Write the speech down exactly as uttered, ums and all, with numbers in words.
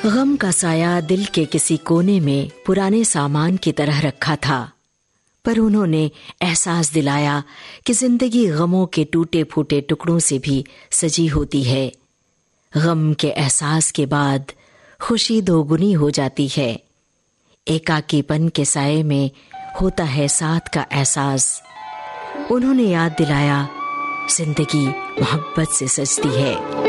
गम का साया दिल के किसी कोने में पुराने सामान की तरह रखा था, पर उन्होंने एहसास दिलाया कि जिंदगी गमों के टूटे फूटे टुकड़ों से भी सजी होती है। गम के एहसास के बाद खुशी दोगुनी हो जाती है। एकाकीपन के साये में होता है साथ का एहसास। उन्होंने याद दिलाया, जिंदगी मोहब्बत से सजती है।